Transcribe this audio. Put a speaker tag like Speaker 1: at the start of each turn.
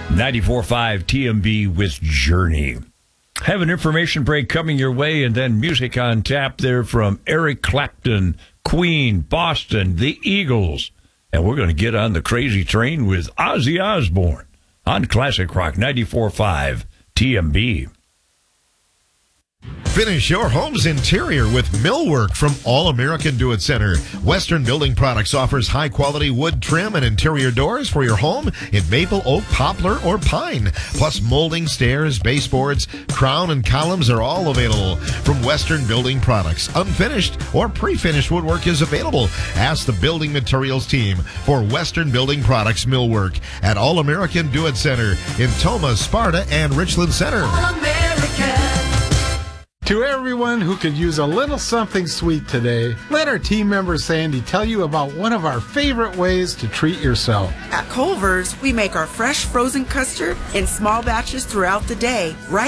Speaker 1: 94.5 TMB with Journey. Have an information break coming your way, and then music on tap there from Eric Clapton, Queen, Boston, the Eagles. And we're going to get on the crazy train with Ozzy Osbourne on Classic Rock 94.5 TMB.
Speaker 2: Finish your home's interior with millwork from All American Do It Center. Western Building Products offers high-quality wood trim and interior doors for your home in maple, oak, poplar, or pine. Plus molding, stairs, baseboards, crown, and columns are all available from Western Building Products. Unfinished or pre-finished woodwork is available. Ask the building materials team for Western Building Products millwork at All American Do It Center in Tomah, Sparta, and Richland Center.
Speaker 3: All American.
Speaker 4: To everyone who could use a little something sweet today, let our team member Sandy tell you about one of our favorite ways to treat yourself.
Speaker 5: At Culver's, we make our fresh frozen custard in small batches throughout the day, right